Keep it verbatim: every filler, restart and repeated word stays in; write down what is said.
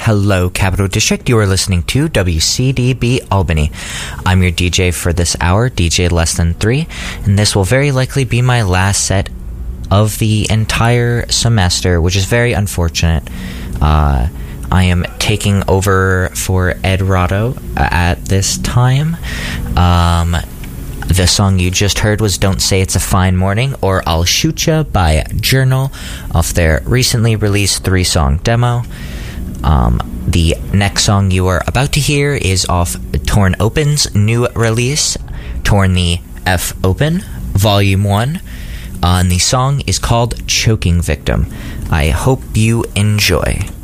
Hello, Capital District. You are listening to W C D B Albany. I'm your D J for this hour, D J Less Than Three, and this will very likely be my last set of the entire semester, which is very unfortunate. Uh, I am taking over for Ed Rado at this time. Um... The song you just heard was Don't Say It's a Fine Morning or I'll Shoot Ya by Journal off their recently released three-song demo. Um, the next song you are about to hear is off Torn Open's new release, Torn the F Open, Volume one, uh, and the song is called Choking Victim. I hope you enjoy.